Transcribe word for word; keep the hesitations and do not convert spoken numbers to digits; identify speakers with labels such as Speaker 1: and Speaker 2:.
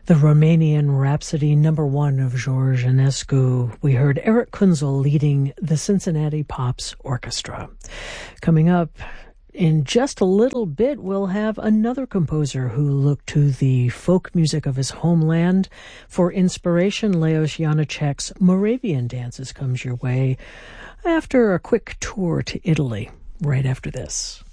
Speaker 1: The Romanian Rhapsody number one of George Enescu. We heard Eric Kunzel leading the Cincinnati Pops Orchestra. Coming up in just a little bit, we'll have another composer who looked to the folk music of his homeland for inspiration. Leos Janáček's Moravian Dances comes your way after a quick tour to Italy, right after this.